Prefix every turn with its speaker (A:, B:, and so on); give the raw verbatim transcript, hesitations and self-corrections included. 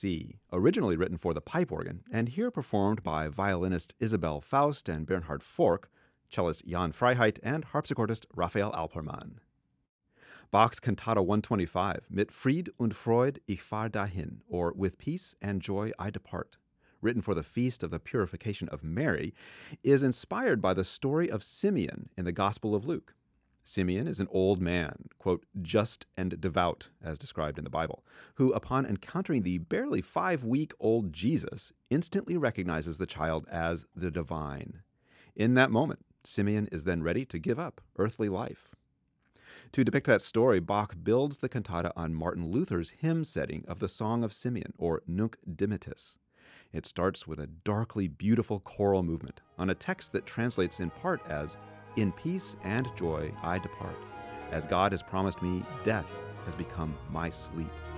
A: C, originally written for the pipe organ, and here performed by violinist Isabel Faust and Bernhard Fork, cellist Jan Freiheit, and harpsichordist Raphael Alpermann. Bach's Cantata one twenty-five, Mit Fried und Freud ich fahr dahin, or With Peace and Joy I Depart, written for the Feast of the Purification of Mary, is inspired by the story of Simeon in the Gospel of Luke. Simeon is an old man, quote, just and devout, as described in the Bible, who, upon encountering the barely five-week-old Jesus, instantly recognizes the child as the divine. In that moment, Simeon is then ready to give up earthly life. To depict that story, Bach builds the cantata on Martin Luther's hymn setting of the Song of Simeon, or Nunc Dimittis. It starts with a darkly beautiful choral movement on a text that translates in part as, "In peace and joy I depart. As God has promised me, death has become my sleep."